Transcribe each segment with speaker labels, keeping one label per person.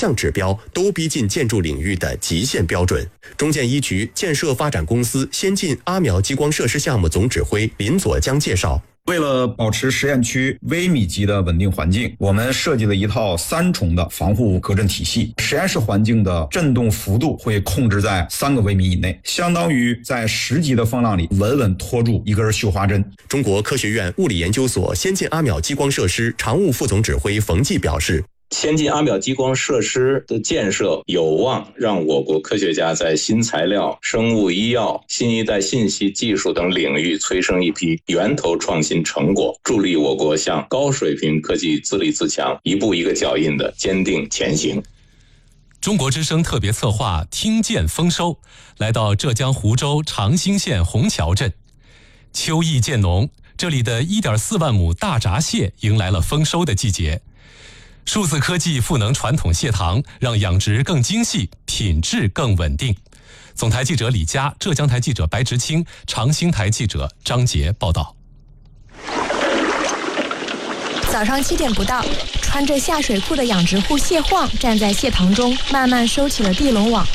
Speaker 1: 项指标都逼近建筑领域的极限标准。中建一局建设发展公司先进阿苗激光设施项目总指挥林佐江介绍，
Speaker 2: 为了保持实验区微米级的稳定环境，我们设计了一套3重的防护隔震体系。实验室环境的震动幅度会控制在3个微米以内，相当于在10级的风浪里稳稳拖住一根绣花针。
Speaker 1: 中国科学院物理研究所先进阿苗激光设施常务副总指挥冯骥表示，
Speaker 3: 先进阿苗激光设施的建设有望让我国科学家在新材料、生物医药、新一代信息技术等领域催生一批源头创新成果，助力我国向高水平科技自立自强一步一个脚印的坚定前行。
Speaker 4: 中国之声特别策划听见丰收，来到浙江湖州长兴县虹桥镇。秋意渐浓，这里的1.4万亩大闸蟹迎来了丰收的季节。数字科技赋能传统蟹塘，让养殖更精细，品质更稳定。总台记者李佳，浙江台记者白直清，长兴台记者张杰报道。
Speaker 5: 早上7点不到，穿着下水裤的养殖户谢晃站在蟹塘中，慢慢收起了地笼网。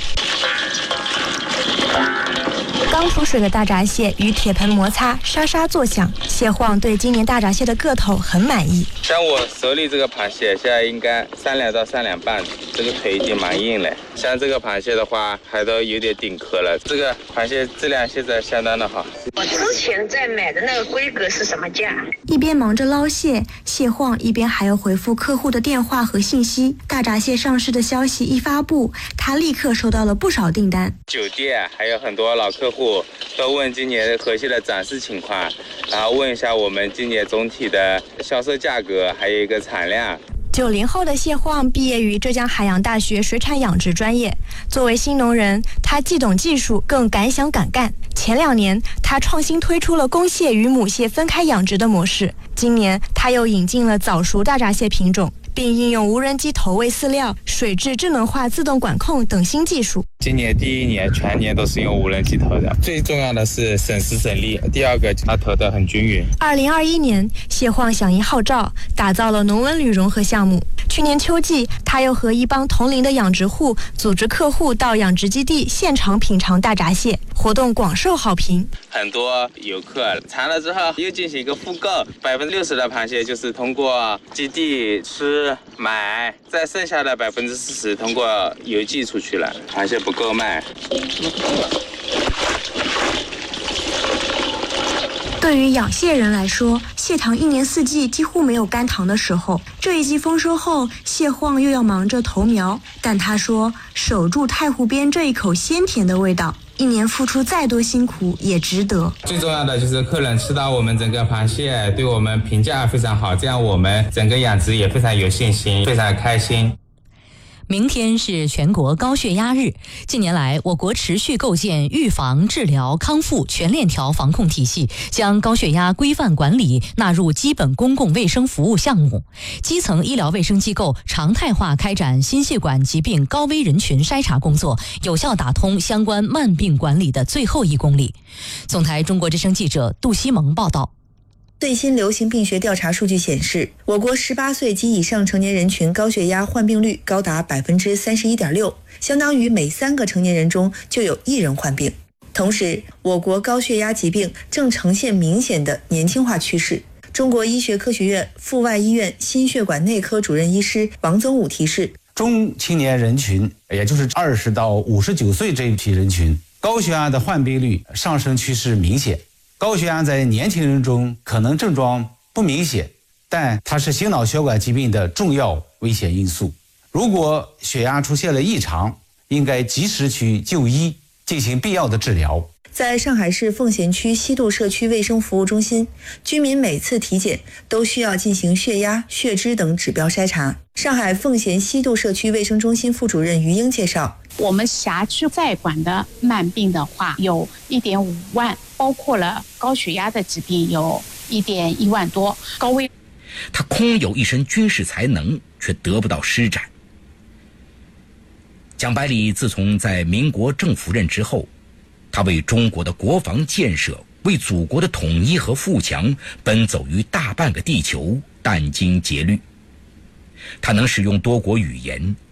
Speaker 5: 刚出水的大闸蟹与铁盆摩擦，沙沙作响。谢晃对今年大闸蟹的个头很满意。
Speaker 6: 像我手里这个螃蟹，现在应该3两到3两半，这个腿已经蛮硬了。像这个螃蟹的话，还都有点顶壳了。这个螃蟹质量现在相当的好。
Speaker 7: 我之前在买的那个规格是什么价？
Speaker 5: 一边忙着捞蟹，谢晃一边还要回复客户的电话和信息。大闸蟹上市的消息一发布，他立刻收到了不少订单。
Speaker 6: 酒店还有很多老客户都问今年河蟹的展示情况，然后问一下我们今年总体的销售价格，还有一个产量。
Speaker 5: 90后的谢晃毕业于浙江海洋大学水产养殖专业。作为新农人，他既懂技术，更敢想敢干。前2年，他创新推出了公蟹与母蟹分开养殖的模式。今年，他又引进了早熟大闸蟹品种，并应用无人机投喂饲料、水质智能化自动管控等新技术。
Speaker 6: 今年第1年全年都是用无人机投的，最重要的是省时省力。第2个，它投得很均匀。
Speaker 5: 2021年，谢晃响应号召，打造了农文旅融合项目。去年秋季，他又和一帮同龄的养殖户组织客户到养殖基地现场品尝大闸蟹，活动广受好评。
Speaker 6: 很多游客尝了之后又进行一个复购，60%的螃蟹就是通过基地吃买，再剩下的40%通过邮寄出去了，螃蟹不够卖。
Speaker 5: 对于养蟹人来说，蟹塘1年4季几乎没有干塘的时候。这一季丰收后，谢晃又要忙着投苗，但他说，守住太湖边这一口鲜甜的味道，1年付出再多辛苦也值得。
Speaker 6: 最重要的就是客人吃到我们整个螃蟹，对我们评价非常好，这样我们整个养殖也非常有信心，非常开心。
Speaker 8: 明天是全国高血压日。近年来，我国持续构建预防、治疗、康复全链条防控体系，将高血压规范管理纳入基本公共卫生服务项目。基层医疗卫生机构常态化开展心血管疾病高危人群筛查工作，有效打通相关慢病管理的最后1公里。总台中国之声记者杜西蒙报道。
Speaker 9: 最新流行病学调查数据显示，我国18岁及以上成年人群高血压患病率高达 31.6%， 相当于每3个成年人中就有1人患病。同时，我国高血压疾病正呈现明显的年轻化趋势。中国医学科学院阜外医院心血管内科主任医师王宗武提示，
Speaker 10: 中青年人群，也就是20到59岁这一批人群，高血压的患病率上升趋势明显。高血压在年轻人中可能症状不明显，但它是心脑血管疾病的重要危险因素。如果血压出现了异常，应该及时去就医，进行必要的治疗。
Speaker 9: 在上海市奉贤区西渡社区卫生服务中心，居民每次体检都需要进行血压、血脂等指标筛查。上海奉贤西渡社区卫生中心副主任于英介绍，
Speaker 11: 我们辖区在管的慢病的话有 1.5 万，包括了高血压的疾病有 1.1万多，高危。
Speaker 12: 他空有一身军事才能，却得不到施展。蒋百里自从在民国政府任职后，他为中国的国防建设、为祖国的统一和富强奔走于大半个地球，殚精竭虑。他能使用多国语言，